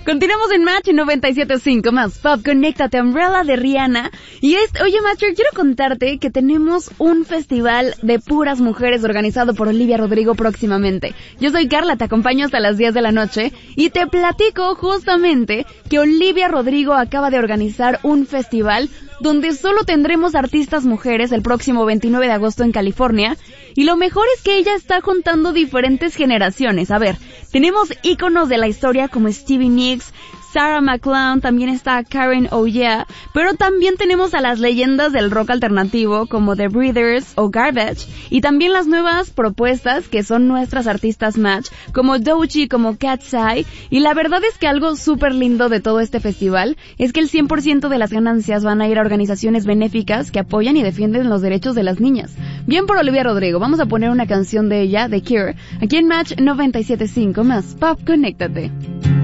Continuamos en Match 97.5 más Pop, Conéctate, Umbrella de Rihanna. Y oye, Matcher, quiero contarte que tenemos un festival de puras mujeres organizado por Olivia Rodrigo próximamente. Yo soy Carla, te acompaño hasta las 10 de la noche y te platico justamente que Olivia Rodrigo acaba de organizar un festival donde solo tendremos artistas mujeres el próximo 29 de agosto en California. Y lo mejor es que ella está juntando diferentes generaciones. A ver, tenemos íconos de la historia como Stevie Nicks, Sarah McLachlan, también está Karen Oh Yeah, pero también tenemos a las leyendas del rock alternativo como The Breeders o Garbage, y también las nuevas propuestas que son nuestras artistas Match, como Doechii, como Cat's Eye, y la verdad es que algo súper lindo de todo este festival es que el 100% de las ganancias van a ir a organizaciones benéficas que apoyan y defienden los derechos de las niñas. Bien por Olivia Rodrigo, vamos a poner una canción de ella, The Cure, aquí en Match 97.5 más Pop, Conéctate.